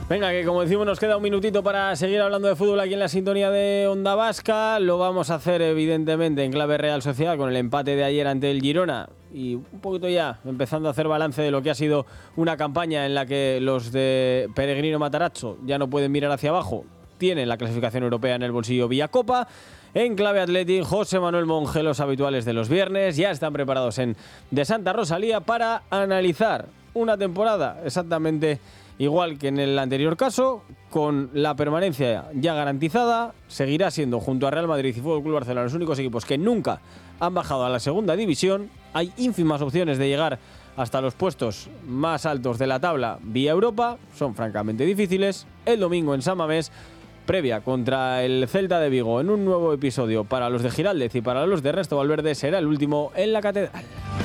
Venga, que como decimos nos queda un minutito para seguir hablando de fútbol aquí en la sintonía de Onda Vasca. Lo vamos a hacer evidentemente en clave Real Sociedad con el empate de ayer ante el Girona y un poquito ya empezando a hacer balance de lo que ha sido una campaña en la que los de Peregrino Matarazzo ya no pueden mirar hacia abajo. Tienen la clasificación europea en el bolsillo vía Copa. En clave Athletic, José Manuel Monge, los habituales de los viernes, ya están preparados en De Santa Rosalía para analizar una temporada exactamente igual que en el anterior caso, con la permanencia ya garantizada. Seguirá siendo junto a Real Madrid y Fútbol Club Barcelona los únicos equipos que nunca han bajado a la segunda división. Hay ínfimas opciones de llegar hasta los puestos más altos de la tabla vía Europa, son francamente difíciles. El domingo en San Mamés, previa contra el Celta de Vigo, en un nuevo episodio para los de Giraldez y para los de Ernesto Valverde, será el último en la Catedral.